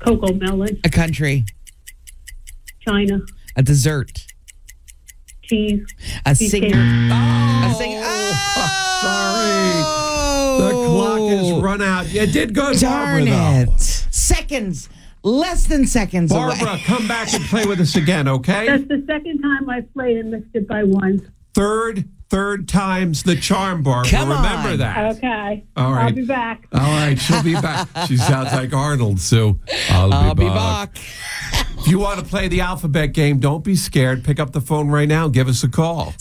Cocoa melon. A country. China. A dessert. Cheese. A Cheesecake. singer. Oh, A singer. sorry. The clock has run out. You did good, Darn Barbara, though. it. Seconds. Less than seconds Barbara, away. come back and play with us again, okay? That's the second time I played and missed it by one. Third time's the charm, Barbara. Come on. Remember that. Okay. All right. I'll be back. All right, she'll be back. She sounds like Arnold, Sue. I'll be back. If you want to play the alphabet game, don't be scared. Pick up the phone right now and give us a call.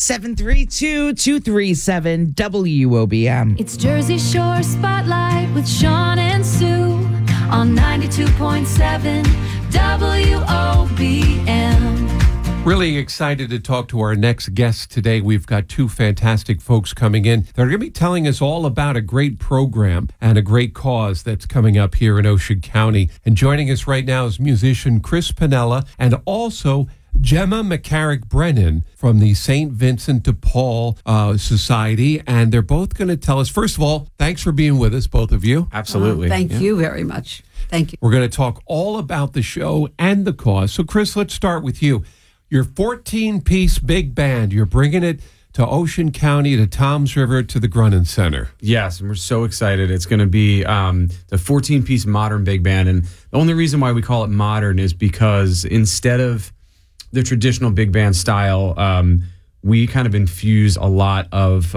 732-237-WOBM. It's Jersey Shore Spotlight with Sean and Sue on 92.7 WOBM. Really excited to talk to our next guest today. We've got two fantastic folks coming in. They're going to be telling us all about a great program and a great cause that's coming up here in Ocean County. And joining us right now is musician Chris Pinella and also Gemma McCarrick Brennan from the St. Vincent de Paul Society. And they're both going to tell us, first of all, thanks for being with us, both of you. Absolutely. Thank you very much. Thank you. We're going to talk all about the show and the cause. So, Chris, let's start with you. Your 14-piece big band, you're bringing it to Ocean County, to Toms River, to the Grunin Center. Yes, and we're so excited. It's going to be the 14-piece modern big band. And the only reason why we call it modern is because instead of the traditional big band style, we kind of infuse a lot of,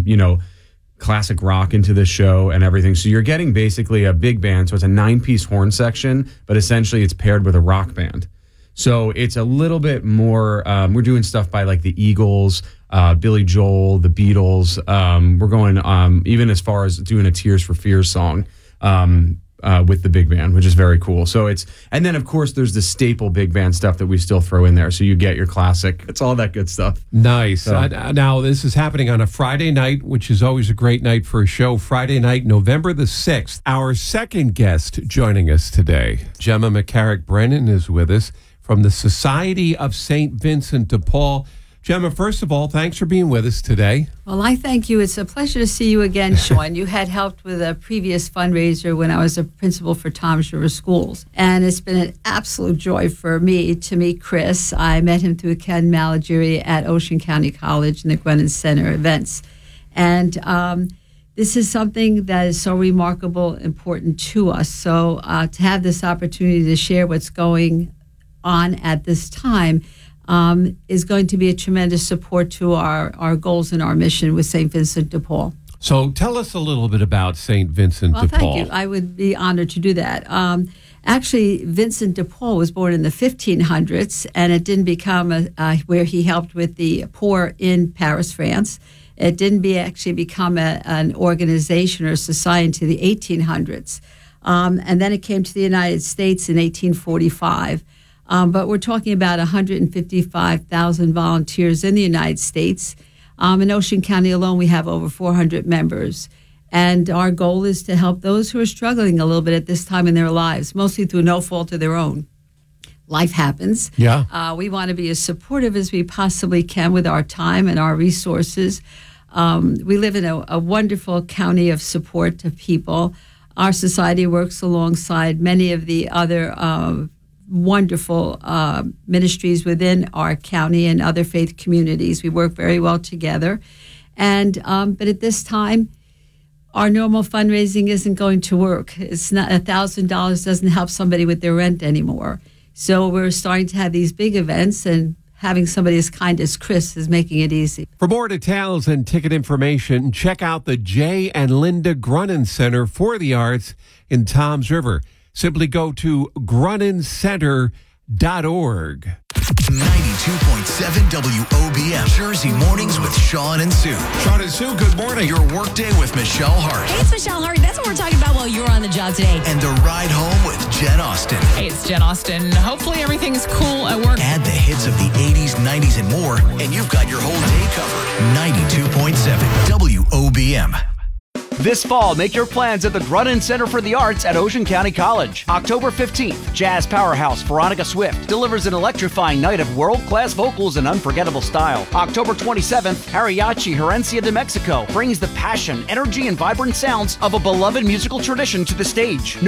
classic rock into the show and everything. So you're getting basically a big band. So it's a 9-piece horn section, but essentially it's paired with a rock band. So it's a little bit more, we're doing stuff by like the Eagles, Billy Joel, the Beatles. We're going even as far as doing a Tears for Fears song with the big band, which is very cool. So and then of course there's the staple big band stuff that we still throw in there. So you get your classic, it's all that good stuff. Nice. So, now this is happening on a Friday night, which is always a great night for a show. Friday night, November the 6th. Our second guest joining us today, Gemma McCarrick Brennan, is with us from the Society of St. Vincent de Paul. Gemma, first of all, thanks for being with us today. Well, I thank you. It's a pleasure to see you again, Sean. You had helped with a previous fundraiser when I was a principal for Toms River Schools. And it's been an absolute joy for me to meet Chris. I met him through Ken Malagiri at Ocean County College in the Grunin Center events. And this is something that is so remarkable, important to us. So to have this opportunity to share what's going on at this time is going to be a tremendous support to our goals and our mission with St. Vincent de Paul. So tell us a little bit about St. Vincent de Paul. Thank you. I would be honored to do that. Actually, Vincent de Paul was born in the 1500s, and it didn't become where he helped with the poor in Paris, France. It didn't actually become an organization or society until the 1800s. And then it came to the United States in 1845. But we're talking about 155,000 volunteers in the United States. In Ocean County alone, we have over 400 members. And our goal is to help those who are struggling a little bit at this time in their lives, mostly through no fault of their own. Life happens. Yeah. We want to be as supportive as we possibly can with our time and our resources. We live in a wonderful county of support to people. Our society works alongside many of the other wonderful ministries within our county and other faith communities. We work very well together. And but at this time, our normal fundraising isn't going to work. It's not $1,000 doesn't help somebody with their rent anymore. So we're starting to have these big events, and having somebody as kind as Chris is making it easy. For more details and ticket information, check out the Jay and Linda Grunin Center for the Arts in Toms River. Simply go to grunincenter.org. 92.7 WOBM, Jersey Mornings with Sean and Sue. Sean and Sue, good morning. Your workday with Michelle Hart. Hey, it's Michelle Hart. That's what we're talking about while you're on the job today. And the ride home with Jen Austen. Hey, it's Jen Austen. Hopefully everything's cool at work. Add the hits of the 80s, 90s, and more, and you've got your whole day covered. 92.7 WOBM. This fall, make your plans at the Grunin Center for the Arts at Ocean County College. October 15th, jazz powerhouse Veronica Swift delivers an electrifying night of world-class vocals and unforgettable style. October 27th, Mariachi Herencia de Mexico brings the passion, energy, and vibrant sounds of a beloved musical tradition to the stage.